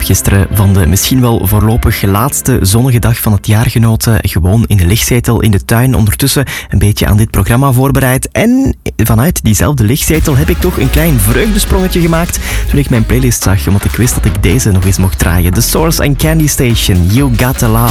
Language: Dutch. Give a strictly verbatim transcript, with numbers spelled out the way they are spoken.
heb gisteren van de misschien wel voorlopig laatste zonnige dag van het jaar genoten. Gewoon in de lichtzetel in de tuin. Ondertussen een beetje aan dit programma voorbereid. En vanuit diezelfde lichtzetel heb ik toch een klein vreugdesprongetje gemaakt toen ik mijn playlist zag. Omdat ik wist dat ik deze nog eens mocht draaien. The Source and Candy Station, You Gotta Love.